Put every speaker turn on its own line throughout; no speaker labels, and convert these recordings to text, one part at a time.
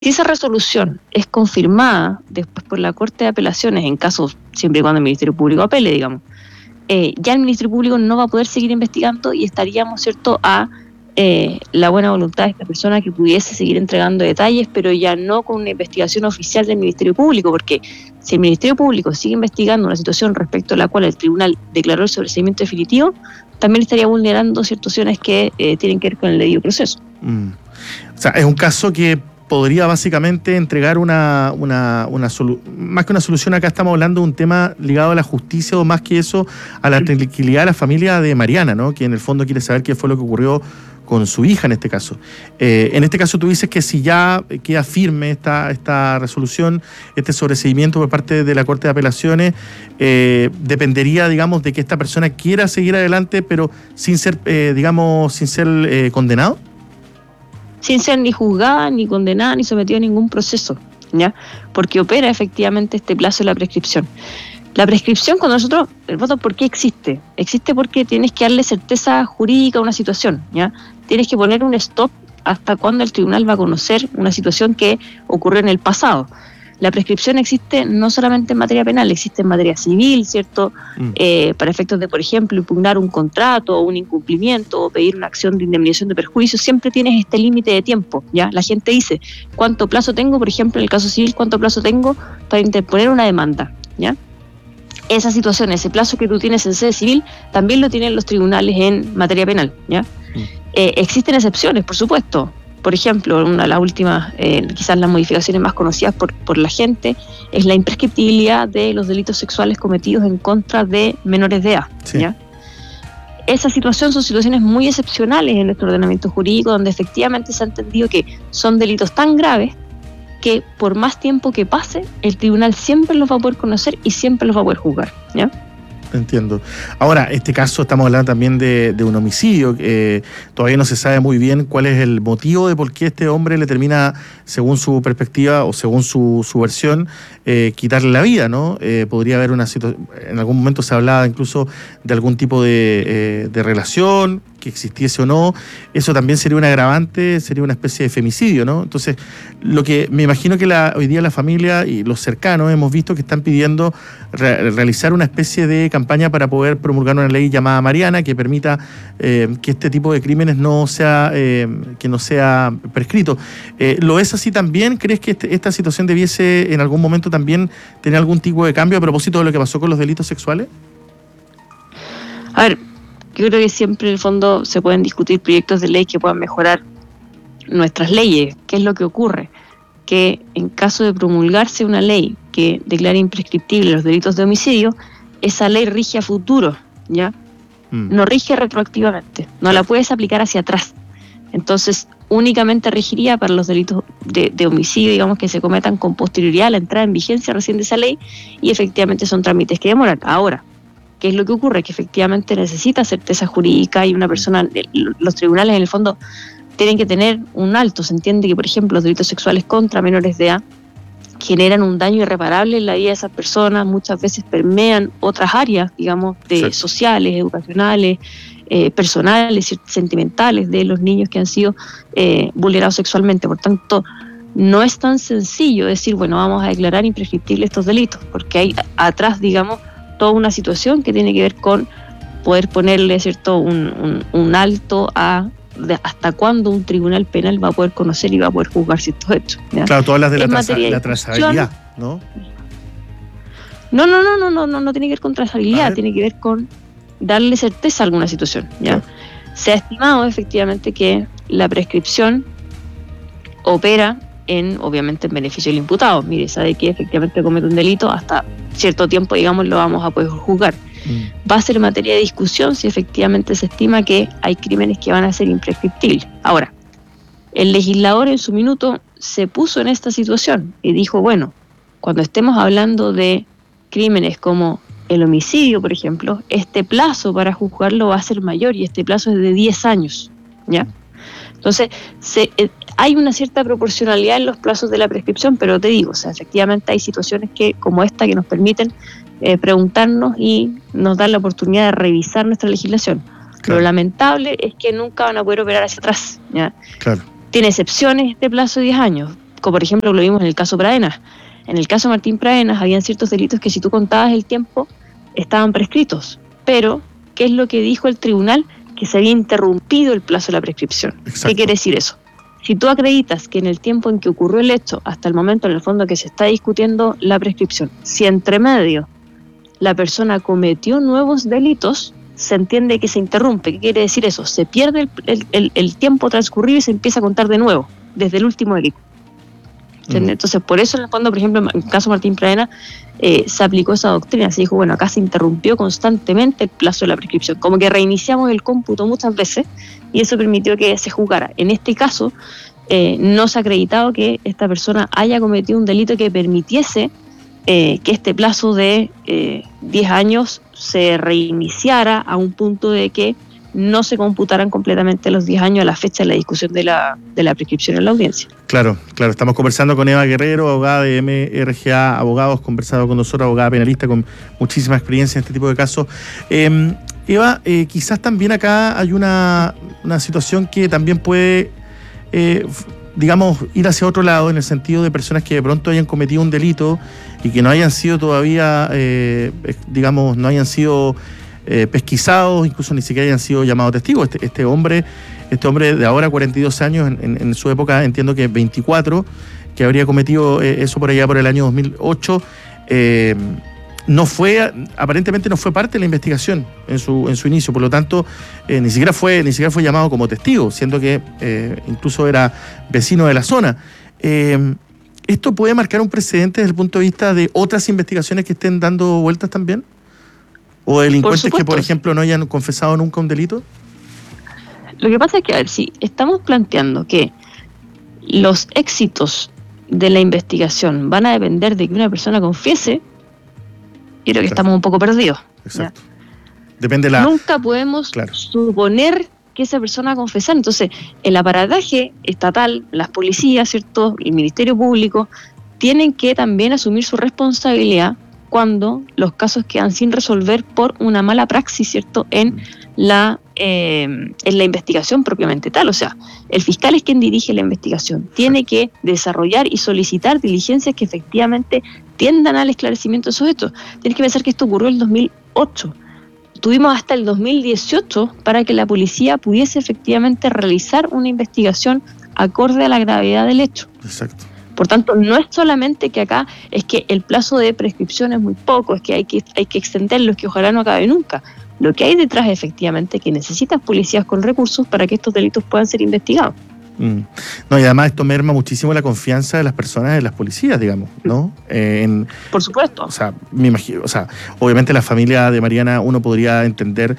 Si esa resolución es confirmada después por la Corte de Apelaciones, en caso siempre y cuando el Ministerio Público apele, digamos, ya el Ministerio Público no va a poder seguir investigando y estaríamos, ¿cierto?, a la buena voluntad de esta persona que pudiese seguir entregando detalles, pero ya no con una investigación oficial del Ministerio Público, porque si el Ministerio Público sigue investigando una situación respecto a la cual el tribunal declaró el sobreseimiento definitivo, también estaría vulnerando ciertas opciones que tienen que ver con el debido proceso.
O sea, es un caso que podría básicamente entregar más que una solución. Acá estamos hablando de un tema ligado a la justicia, o más que eso, a la tranquilidad de la familia de Mariana, ¿no? Que en el fondo quiere saber qué fue lo que ocurrió con su hija en este caso. En este caso tú dices que si ya queda firme esta resolución, este sobreseimiento por parte de la Corte de Apelaciones, dependería, digamos, de que esta persona quiera seguir adelante, pero sin ser condenado.
Sin ser ni juzgada, ni condenada, ni sometida a ningún proceso, ¿ya? Porque opera efectivamente este plazo de la prescripción. La prescripción, cuando nosotros, el voto, ¿por qué existe? Existe porque tienes que darle certeza jurídica a una situación, ¿ya? Tienes que poner un stop hasta cuando el tribunal va a conocer una situación que ocurrió en el pasado. La prescripción existe no solamente en materia penal, existe en materia civil, ¿cierto? Para efectos de, por ejemplo, impugnar un contrato o un incumplimiento o pedir una acción de indemnización de perjuicios, siempre tienes este límite de tiempo, ¿ya? La gente dice, ¿cuánto plazo tengo? Por ejemplo, en el caso civil, ¿cuánto plazo tengo para interponer una demanda, ¿ya? Esa situación, ese plazo que tú tienes en sede civil, también lo tienen los tribunales en materia penal, ¿ya? Existen excepciones, por supuesto. Por ejemplo, una de las últimas, quizás las modificaciones más conocidas por la gente, es la imprescriptibilidad de los delitos sexuales cometidos en contra de menores de edad, ¿ya? Esa situación son situaciones muy excepcionales en nuestro ordenamiento jurídico, donde efectivamente se ha entendido que son delitos tan graves que por más tiempo que pase, el tribunal siempre los va a poder conocer y siempre los va a poder juzgar, ¿ya?
Entiendo. Ahora, este caso estamos hablando también de un homicidio. Todavía no se sabe muy bien cuál es el motivo de por qué este hombre le termina, según su perspectiva o según su versión, quitarle la vida, ¿no? Podría haber una situación, en algún momento se hablaba incluso de algún tipo de relación que existiese o no. Eso también sería un agravante, sería una especie de femicidio, ¿no? Entonces, lo que me imagino que hoy día la familia y los cercanos hemos visto que están pidiendo realizar una especie de campaña para poder promulgar una ley llamada Mariana que permita que este tipo de crímenes no sea prescrito. ¿Lo es así también? ¿Crees que esta situación debiese en algún momento también tener algún tipo de cambio a propósito de lo que pasó con los delitos sexuales?
A ver, yo creo que siempre en el fondo se pueden discutir proyectos de ley que puedan mejorar nuestras leyes. ¿Qué es lo que ocurre? Que en caso de promulgarse una ley que declare imprescriptibles los delitos de homicidio, esa ley rige a futuro, ¿ya? No rige retroactivamente, no la puedes aplicar hacia atrás. Entonces, únicamente regiría para los delitos de homicidio, digamos, que se cometan con posterioridad a la entrada en vigencia recién de esa ley, y efectivamente son trámites que demoran. Ahora, ¿qué es lo que ocurre? Que efectivamente necesita certeza jurídica y una persona, los tribunales en el fondo tienen que tener un alto. Se entiende que, por ejemplo, los delitos sexuales contra menores de edad generan un daño irreparable en la vida de esas personas, muchas veces permean otras áreas, digamos, sociales, educacionales, personales, sentimentales de los niños que han sido vulnerados sexualmente. Por tanto, no es tan sencillo decir, bueno, vamos a declarar imprescriptibles estos delitos, porque hay atrás, digamos, toda una situación que tiene que ver con poder ponerle, ¿cierto?, un alto a hasta cuándo un tribunal penal va a poder conocer y va a poder juzgar ciertos hechos, ¿ya?
Claro, tú hablas de la trazabilidad, ¿no?
No tiene que ver con trazabilidad, tiene que ver con darle certeza a alguna situación, ¿ya? Claro. Se ha estimado efectivamente que la prescripción opera obviamente en beneficio del imputado. Mire, sabe que efectivamente comete un delito, hasta cierto tiempo, digamos, lo vamos a poder juzgar. Va a ser materia de discusión si efectivamente se estima que hay crímenes que van a ser imprescriptibles. Ahora, el legislador en su minuto se puso en esta situación y dijo, bueno, cuando estemos hablando de crímenes como el homicidio, por ejemplo, este plazo para juzgarlo va a ser mayor y este plazo es de 10 años, ¿ya? Entonces, hay una cierta proporcionalidad en los plazos de la prescripción, pero te digo, o sea, efectivamente hay situaciones como esta que nos permiten preguntarnos y nos dan la oportunidad de revisar nuestra legislación. Claro. Lo lamentable es que nunca van a poder operar hacia atrás, ¿ya? Claro. Tiene excepciones este plazo de 10 años. como por ejemplo lo vimos en el caso Pradenas. En el caso Martín Pradenas habían ciertos delitos que si tú contabas el tiempo estaban prescritos, pero ¿qué es lo que dijo el tribunal? Que se había interrumpido el plazo de la prescripción.
Exacto.
¿Qué quiere decir eso? Si tú acreditas que en el tiempo en que ocurrió el hecho, hasta el momento en el fondo que se está discutiendo la prescripción, si entre medio la persona cometió nuevos delitos, se entiende que se interrumpe. ¿Qué quiere decir eso? Se pierde el tiempo transcurrido y se empieza a contar de nuevo, desde el último delito. Entonces, por eso en el fondo, por ejemplo, en el caso Martín Pradenas, se aplicó esa doctrina. Se dijo, bueno, acá se interrumpió constantemente el plazo de la prescripción, como que reiniciamos el cómputo muchas veces y eso permitió que se juzgara. En este caso, no se ha acreditado que esta persona haya cometido un delito que permitiese que este plazo de 10 años se reiniciara a un punto de que no se computaran completamente los 10 años a la fecha de la discusión de la prescripción en la audiencia.
Claro, estamos conversando con Eva Guerrero, abogada de MRGA Abogados, conversado con nosotros, abogada penalista con muchísima experiencia en este tipo de casos. Eva, quizás también acá hay una situación que también puede, digamos, ir hacia otro lado, en el sentido de personas que de pronto hayan cometido un delito y que no hayan sido todavía, digamos, no hayan sido pesquisados, incluso ni siquiera hayan sido llamados testigos. Este hombre de ahora 42 años, en su época entiendo que 24, que habría cometido eso por allá por el año 2008, aparentemente no fue parte de la investigación en su inicio, por lo tanto ni siquiera fue llamado como testigo, siendo que incluso era vecino de la zona. ¿Esto puede marcar un precedente desde el punto de vista de otras investigaciones que estén dando vueltas también? ¿O delincuentes que, por ejemplo, no hayan confesado nunca un delito?
Lo que pasa es que, a ver, si estamos planteando que los éxitos de la investigación van a depender de que una persona confiese, yo creo que estamos un poco perdidos.
Exacto. Depende
Nunca podemos suponer que esa persona va a confesar. Entonces, el aparataje estatal, las policías, ¿cierto?, el Ministerio Público, tienen que también asumir su responsabilidad cuando los casos quedan sin resolver por una mala praxis, ¿cierto?, en la investigación propiamente tal. O sea, el fiscal es quien dirige la investigación, tiene que desarrollar y solicitar diligencias que efectivamente tiendan al esclarecimiento de esos hechos. Tienes que pensar que esto ocurrió en el 2008. Tuvimos hasta el 2018 para que la policía pudiese efectivamente realizar una investigación acorde a la gravedad del hecho.
Exacto.
Por tanto, no es solamente que acá es que el plazo de prescripción es muy poco, es que hay que extenderlo, es que ojalá no acabe nunca. Lo que hay detrás es efectivamente que necesitas policías con recursos para que estos delitos puedan ser investigados.
No, y además esto merma muchísimo la confianza de las personas en las policías, digamos, ¿no?
Por supuesto.
O sea, me imagino, obviamente la familia de Mariana, uno podría entender,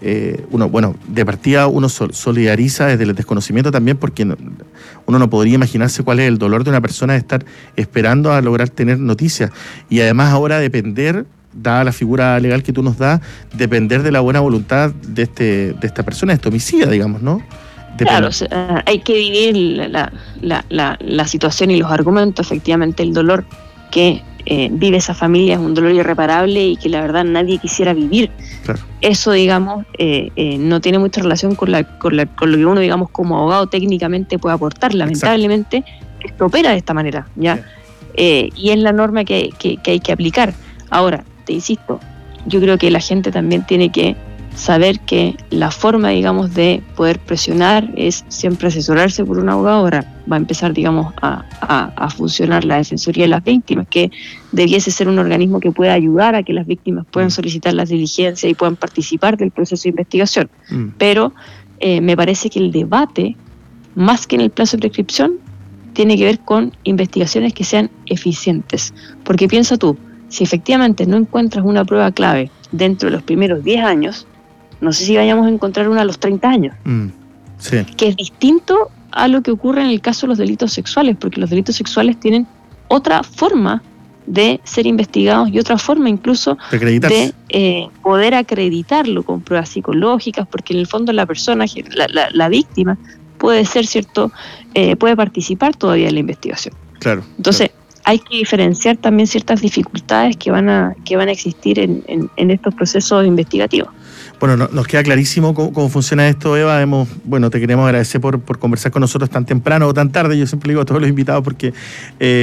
de partida uno solidariza desde el desconocimiento también, porque uno no podría imaginarse cuál es el dolor de una persona de estar esperando a lograr tener noticias. Y además ahora depender, dada la figura legal que tú nos das, depender de la buena voluntad de esta persona, de este homicida, digamos, ¿no?
Claro, o sea, hay que vivir la situación y los argumentos. Efectivamente, el dolor que vive esa familia es un dolor irreparable y que la verdad nadie quisiera vivir.
Claro.
Eso, digamos, no tiene mucha relación con lo que uno, digamos, como abogado técnicamente puede aportar. Lamentablemente, esto opera de esta manera, ¿ya? Sí. Y es la norma que hay que aplicar. Ahora, te insisto, yo creo que la gente también tiene que saber que la forma, digamos, de poder presionar es siempre asesorarse por un abogado. Ahora va a empezar, digamos, a funcionar la Defensoría de las Víctimas, que debiese ser un organismo que pueda ayudar a que las víctimas puedan solicitar las diligencias y puedan participar del proceso de investigación. Pero me parece que el debate, más que en el plazo de prescripción, tiene que ver con investigaciones que sean eficientes. Porque piensa tú, si efectivamente no encuentras una prueba clave dentro de los primeros 10 años, no sé si vayamos a encontrar una a los 30 años,
sí.
Que es distinto a lo que ocurre en el caso de los delitos sexuales, porque los delitos sexuales tienen otra forma de ser investigados y otra forma incluso de poder acreditarlo con pruebas psicológicas, porque en el fondo la persona, la víctima, puede ser, ¿cierto?, puede participar todavía en la investigación.
Claro.
Entonces, hay que diferenciar también ciertas dificultades que van a existir en estos procesos investigativos.
Bueno, nos queda clarísimo cómo funciona esto, Eva. Te queremos agradecer por conversar con nosotros tan temprano o tan tarde. Yo siempre le digo a todos los invitados porque